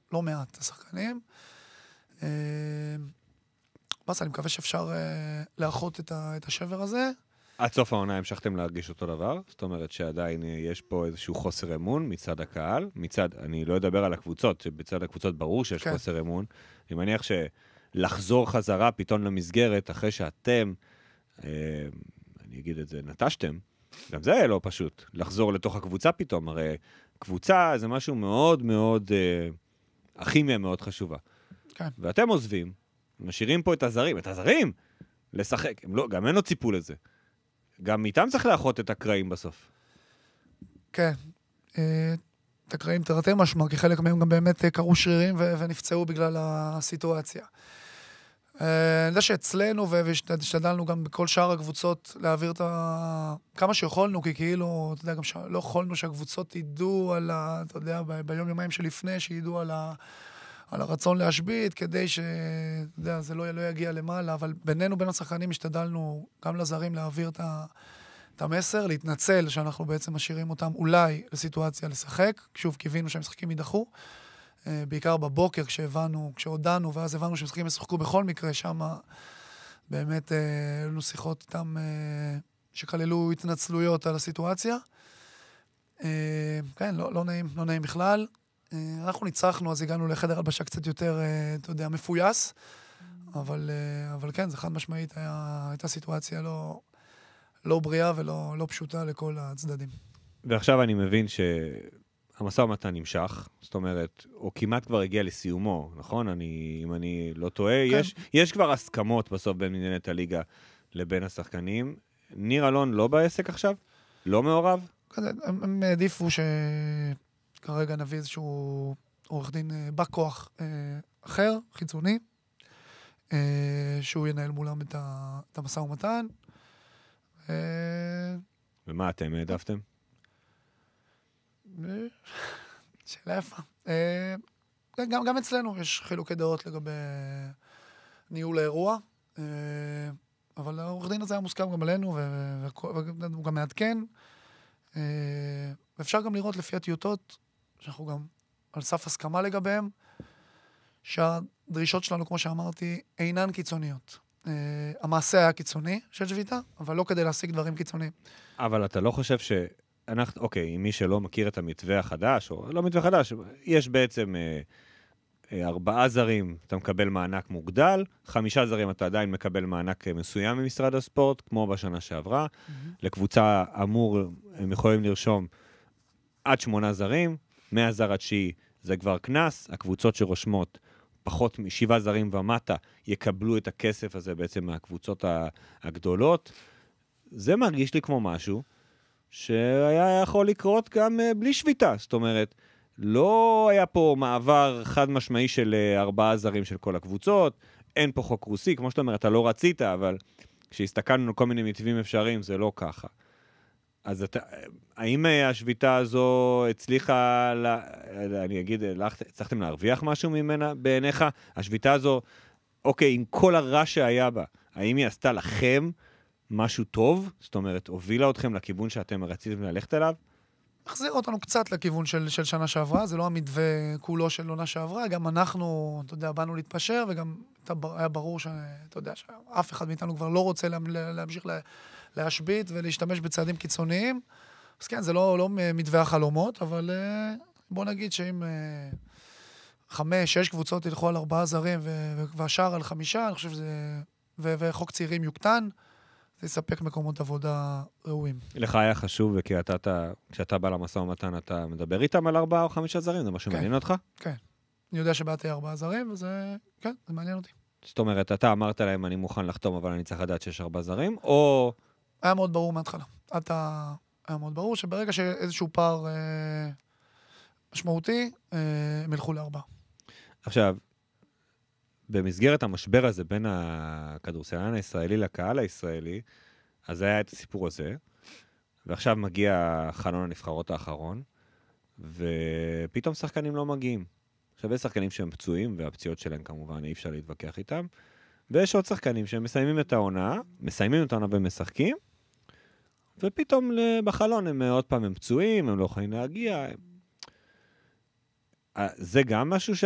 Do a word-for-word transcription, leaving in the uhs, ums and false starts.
לא מעט השחקנים. אז אני מקווה שאפשר לאחות את השבר הזה. עד סוף העונה המשכתם להרגיש אותו דבר? זאת אומרת שעדיין יש פה איזשהו חוסר אמון מצד הקהל, מצד, אני לא אדבר על הקבוצות, שבצד הקבוצות ברור שיש כן. חוסר אמון. אני מניח שלחזור חזרה פתאום למסגרת, אחרי שאתם, אה, אני אגיד את זה, נטשתם, גם זה לא פשוט, לחזור לתוך הקבוצה פתאום, הרי קבוצה זה משהו מאוד מאוד, אה, הכימיה מאוד חשובה. כן. ואתם עוזבים, משאירים פה את הזרים, את הזרים, לשחק, הם לא, גם אין לו ציפו לזה. גם איתם צריך לאחות את הקרעים בסוף. כן. את הקרעים תרתי משמע, כי חלק מהם גם באמת קרו שרירים ונפצעו בגלל הסיטואציה. אני יודע שאצלנו, והשתדלנו גם בכל שאר הקבוצות להעביר את ה... כמה שיכולנו, כי כאילו, אתה יודע, גם לא יכולנו שהקבוצות ידעו על ה... אתה יודע, ביום יומיים שלפני, שידעו על ה... על הרצון להשבית, כדי ש... אתה יודע, זה לא, לא יגיע למעלה, אבל בינינו, בין השחקנים, השתדלנו גם לזרים להעביר את, ה... את המסר, להתנצל שאנחנו בעצם משאירים אותם אולי לסיטואציה לשחק, שוב, קיווינו שהם משחקים יידחו, בעיקר בבוקר כשהבנו, כשהודענו, ואז הבנו שהם משחקים ישחקו בכל מקרה, שם באמת היו שיחות איתם שכללו התנצלויות על הסיטואציה. כן, לא, לא נעים, לא נעים בכלל. אנחנו ניצחנו, אז הגענו לחדר הלבשה קצת יותר, אתה יודע, מפויס, אבל, אבל כן, זה חד משמעית, היה, הייתה סיטואציה לא, לא בריאה ולא לא פשוטה לכל הצדדים. ועכשיו אני מבין שהמשא ומתן נמשך, זאת אומרת, או כמעט כבר הגיע לסיומו, נכון? אני, אם אני לא טועה, כן. יש, יש כבר הסכמות בסוף בין מנהלת הליגה לבין השחקנים. ניר אלון לא בעסק עכשיו? לא מעורב? כזה, הם, הם העדיפו ש... כרגע נביא איזשהו עורך דין בא כוח אה, אחר, חיצוני, אה, שהוא ינהל מולם את, ה, את המשא ומתן. אה, ומה אתם העדפתם? אה, שאלה יפה. אה, גם, גם אצלנו יש חילוקי דעות לגבי ניהול האירוע, אה, אבל העורך דין הזה היה מוסכם גם עלינו, והוא גם מעדכן. אה, ואפשר גם לראות לפי הטיוטות, שאנחנו גם על סף הסכמה לגביהם, שהדרישות שלנו, כמו שאמרתי, אינן קיצוניות. Uh, המעשה היה קיצוני של שביתה, אבל לא כדי להשיג דברים קיצוניים. אבל אתה לא חושב שאנחנו, אוקיי, מי שלא מכיר את המתווה החדש, או לא מתווה חדש, יש בעצם uh, uh, ארבעה זרים, אתה מקבל מענק מוגדל, חמישה זרים אתה עדיין מקבל מענק מסוים ממשרד הספורט, כמו בשנה שעברה. Mm-hmm. לקבוצה אמור, הם יכולים לרשום עד שמונה זרים, מהזר התשיעי זה כבר כנס, הקבוצות שרושמות פחות משבעה זרים ומטה יקבלו את הכסף הזה בעצם מהקבוצות הגדולות. זה מרגיש לי כמו משהו שהיה יכול לקרות גם בלי שביתה, זאת אומרת, לא היה פה מעבר חד משמעי של ארבעה זרים של כל הקבוצות, אין פה חוק רוסי, כמו שאתה אומר, אתה לא רצית, אבל כשהסתכלנו על כל מיני מתווים אפשריים, זה לא ככה. אז אתה, האם השביתה הזו הצליחה, לה, אני אגיד, הצלחתם להרוויח משהו ממנה בעיניך? השביתה הזו, אוקיי, עם כל הרע שהיה בה, האם היא עשתה לכם משהו טוב? זאת אומרת, הובילה אתכם לכיוון שאתם רציתם ללכת אליו? החזיר אותנו קצת לכיוון של, של שנה שעברה, זה לא המתווה כולו של עונה שעברה, גם אנחנו, אתה יודע, באנו להתפשר, וגם היה ברור שאתה יודע, שאף אחד מאיתנו כבר לא רוצה להמשיך לה, להשבית ולהשתמש בצעדים קיצוניים. אז כן, זה לא, לא מתווה החלומות, אבל בוא נגיד שאם חמש, שש קבוצות ילכו על ארבעה זרים, והשאר על חמישה, אני חושב שזה, וחוק צעירים יוקטן, זה יספק מקומות עבודה ראויים. לך היה חשוב, וכי אתה, כשאתה בא למשא ומתן, אתה מדבר איתם על ארבעה או חמישה זרים? זה משהו מעניין אותך? כן. אני יודע שבאתי ארבעה זרים, וזה, כן, זה מעניין אותי. זאת אומרת, אתה אמרת להם, אני מוכן לחתום, אבל אני צריך לדעת שיש ארבעה זרים, או... היה מאוד ברור מההתחלה. אתה... היה מאוד ברור שברגע שאיזשהו פער אה, משמעותי, אה, הם ילכו לארבעה. עכשיו, במסגרת המשבר הזה בין הכדורסלן הישראלי לקהל הישראלי, אז היה את הסיפור הזה, ועכשיו מגיע חלון הנבחרות האחרון, ופתאום שחקנים לא מגיעים. עכשיו יש שחקנים שהם פצועים, והפציעות שלהם כמובן אי אפשר להתווכח איתם, ויש עוד שחקנים שהם מסיימים את העונה, מסיימים את העונה ומשחקים, ופתאום בחלון הם עוד פעם הם פצועים, הם לא יכולים להגיע. זה גם משהו ש...